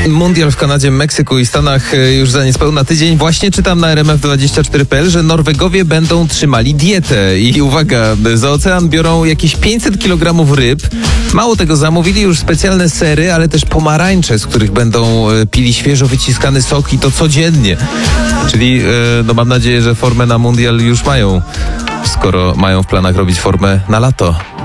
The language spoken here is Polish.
Mundial w Kanadzie, Meksyku i Stanach już za niespełna tydzień. Właśnie czytam na rmf24.pl, że Norwegowie będą trzymali dietę. I uwaga, za ocean biorą jakieś 500 kg ryb. Mało tego, zamówili już specjalne sery, ale też pomarańcze, z których będą pili świeżo wyciskany sok i to codziennie. Czyli mam nadzieję, że formę na Mundial już mają, skoro mają w planach robić formę na lato.